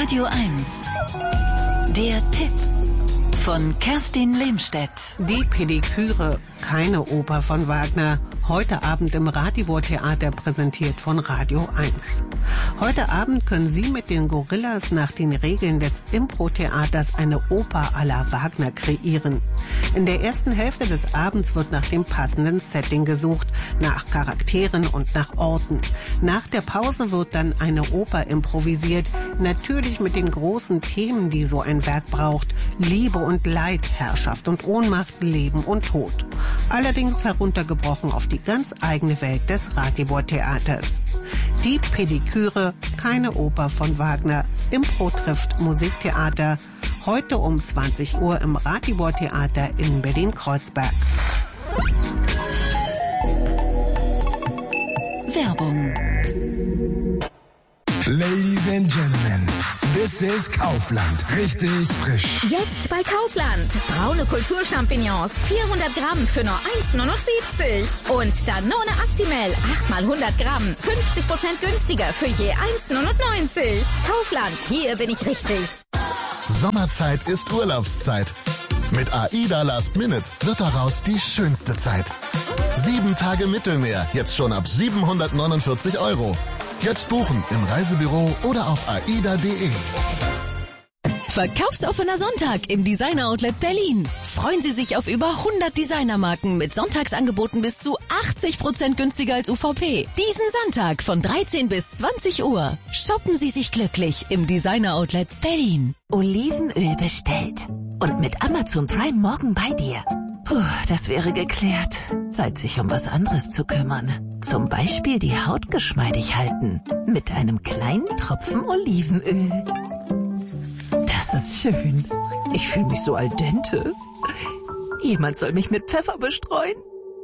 Radio 1. Der Tipp von Kerstin Lehmstedt. Die Pediküre, keine Oper von Wagner. Heute Abend im Ratibor-Theater, präsentiert von Radio 1. Heute Abend können Sie mit den Gorillas nach den Regeln des Impro-Theaters eine Oper à la Wagner kreieren. In der ersten Hälfte des Abends wird nach dem passenden Setting gesucht, nach Charakteren und nach Orten. Nach der Pause wird dann eine Oper improvisiert, natürlich mit den großen Themen, die so ein Werk braucht. Liebe und Leid, Herrschaft und Ohnmacht, Leben und Tod. Allerdings heruntergebrochen auf die ganz eigene Welt des Ratibor-Theaters. Die Pediküre, keine Oper von Wagner. Impro trifft Musiktheater. Heute um 20 Uhr im Ratibor-Theater in Berlin-Kreuzberg. Werbung. Ladies and Gentlemen, this is Kaufland. Richtig frisch. Jetzt bei Kaufland. Braune Kulturchampignons, 400 Gramm für nur 1,79 €. Und Danone Actimel, 8 mal 100 Gramm, 50% günstiger für je 1,99 €. Kaufland, hier bin ich richtig. Sommerzeit ist Urlaubszeit. Mit AIDA Last Minute wird daraus die schönste Zeit. 7 Tage Mittelmeer, jetzt schon ab 749 €. Jetzt buchen im Reisebüro oder auf aida.de. Verkaufsoffener Sonntag im Designer Outlet Berlin. Freuen Sie sich auf über 100 Designermarken mit Sonntagsangeboten bis zu 80% günstiger als UVP. Diesen Sonntag von 13 bis 20 Uhr. Shoppen Sie sich glücklich im Designer Outlet Berlin. Olivenöl bestellt. Und mit Amazon Prime morgen bei dir. Puh, das wäre geklärt. Zeit, sich um was anderes zu kümmern. Zum Beispiel die Haut geschmeidig halten. Mit einem kleinen Tropfen Olivenöl. Das ist schön. Ich fühle mich so al dente. Jemand soll mich mit Pfeffer bestreuen.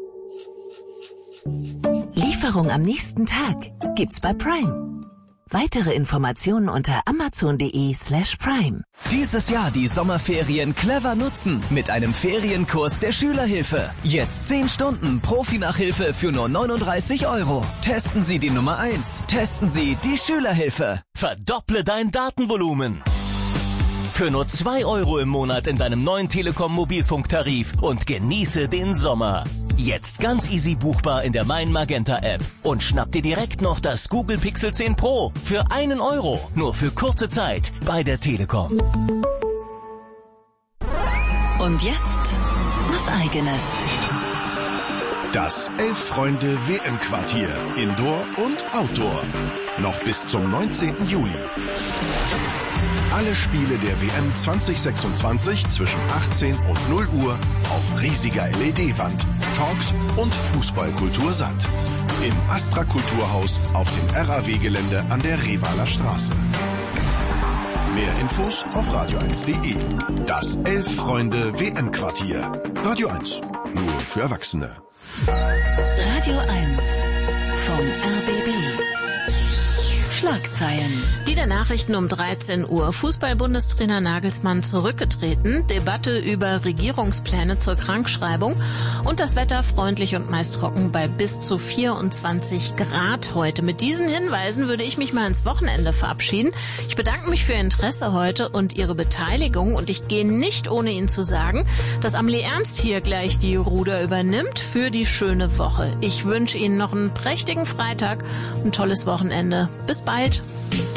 Lieferung am nächsten Tag gibt's bei Prime. Weitere Informationen unter amazon.de/prime. Dieses Jahr die Sommerferien clever nutzen mit einem Ferienkurs der Schülerhilfe. Jetzt 10 Stunden Profi-Nachhilfe für nur 39 €. Testen Sie die Nummer 1. Testen Sie die Schülerhilfe. Verdopple dein Datenvolumen. Für nur 2 € im Monat in deinem neuen Telekom-Mobilfunktarif und genieße den Sommer. Jetzt ganz easy buchbar in der Mein Magenta App. Und schnapp dir direkt noch das Google Pixel 10 Pro für 1 €. Nur für kurze Zeit bei der Telekom. Und jetzt was Eigenes. Das 11 Freunde WM-Quartier. Indoor und Outdoor. Noch bis zum 19. Juli. Alle Spiele der WM 2026 zwischen 18 und 0 Uhr auf riesiger LED-Wand, Talks und Fußballkultur satt. Im Astra Kulturhaus auf dem RAW-Gelände an der Revaler Straße. Mehr Infos auf radio1.de. Das 11 Freunde WM-Quartier. Radio 1. Nur für Erwachsene. Radio 1 vom RBB. Schlagzeilen. Die der Nachrichten um 13 Uhr. Fußball-Bundestrainer Nagelsmann zurückgetreten. Debatte über Regierungspläne zur Krankschreibung. Und das Wetter freundlich und meist trocken bei bis zu 24 Grad heute. Mit diesen Hinweisen würde ich mich mal ins Wochenende verabschieden. Ich bedanke mich für Ihr Interesse heute und Ihre Beteiligung. Und ich gehe nicht ohne Ihnen zu sagen, dass Amelie Ernst hier gleich die Ruder übernimmt für die schöne Woche. Ich wünsche Ihnen noch einen prächtigen Freitag, ein tolles Wochenende. Bis bald.